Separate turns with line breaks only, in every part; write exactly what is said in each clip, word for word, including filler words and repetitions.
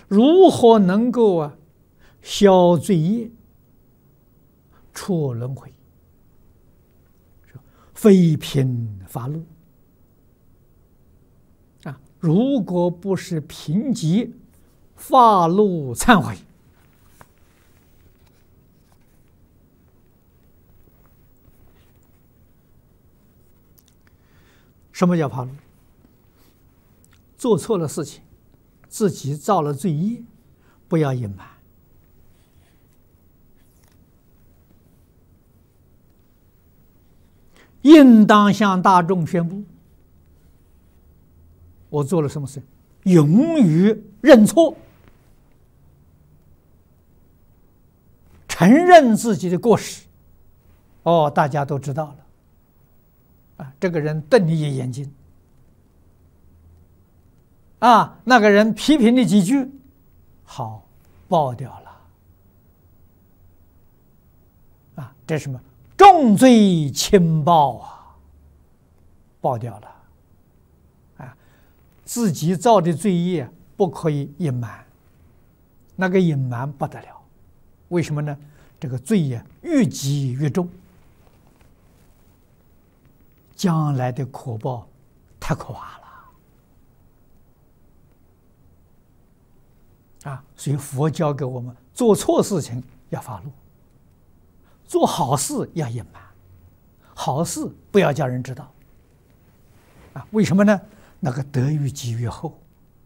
如何能够啊消罪业、出轮回？非凭发露啊！如果不是凭借发露忏悔，什么叫发露？做错了事情，自己造了罪业，不要隐瞒，应当向大众宣布：我做了什么事，勇于认错，承认自己的过失。哦，大家都知道了。啊，这个人瞪你一眼睛，啊，那个人批评你几句，好，报掉了。啊，这是什么？重罪轻报啊，报掉了。啊，自己造的罪业不可以隐瞒，那个隐瞒不得了。为什么呢？这个罪业越积越重。将来的苦报太可怕了啊！所以佛教给我们做错事情要发露，做好事要隐瞒，好事不要叫人知道啊！为什么呢？那个德越积越厚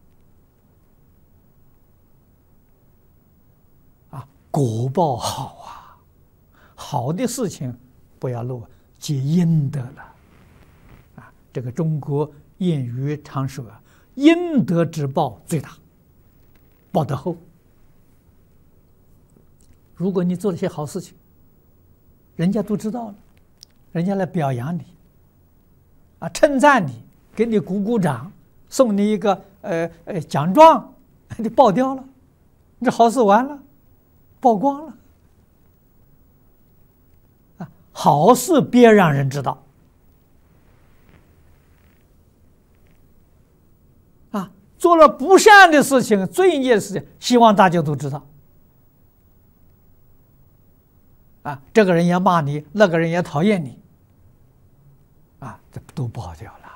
啊，果报好啊，好的事情不要露，结阴德了。这个中国谚语常说啊，阴德之报最大，报得厚。如果你做了些好事情，人家都知道了，人家来表扬你，啊，称赞你，给你鼓鼓掌，送你一个呃呃奖状，你报掉了，你这好事完了，曝光了。啊，好事别让人知道。做了不善的事情、罪孽的事情，希望大家都知道。啊，这个人也骂你，那个人也讨厌你，啊，这都报掉了。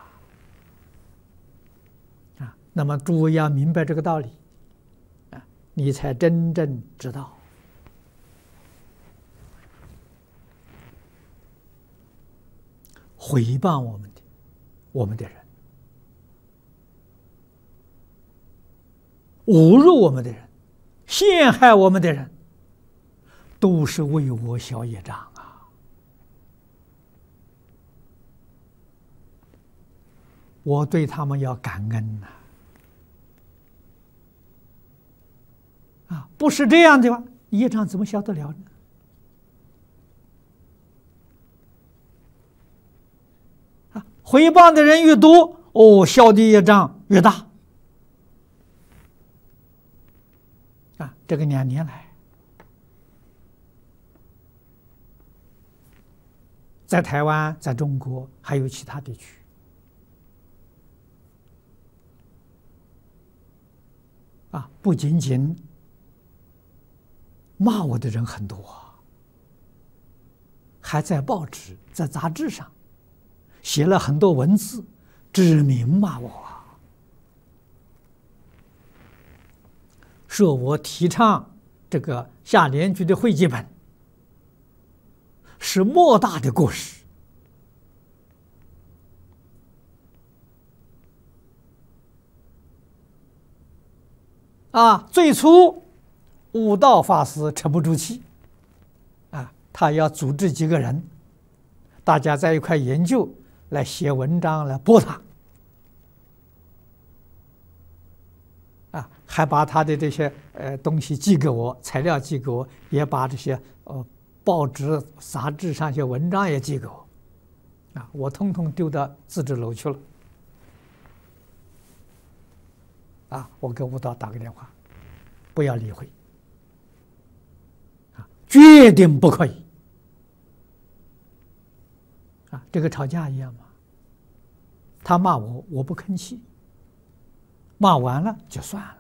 啊，那么诸位要明白这个道理，啊，你才真正知道，诽谤我们的，我们的人。侮辱我们的人，陷害我们的人，都是为我消业障啊！我对他们要感恩呐！啊，不是这样的话，业障怎么消得了呢？啊，诽谤的人越多，哦，消的业障越大。啊，这个两年来，在台湾、在中国还有其他地区，啊，不仅仅骂我的人很多，还在报纸、在杂志上写了很多文字，指名骂我。说我提倡这个下联句的汇集本是莫大的过失啊！最初悟道法师沉不住气啊，他要组织几个人，大家在一块研究，来写文章来驳他。啊，还把他的这些呃东西寄给我，材料寄给我，也把这些呃报纸、杂志上些文章也寄给我，啊，我通通丢到自治楼去了。啊，我给吴导打个电话，不要理会，啊，决定不可以。啊，这个吵架一样嘛，他骂我，我不吭气。骂完了就算了，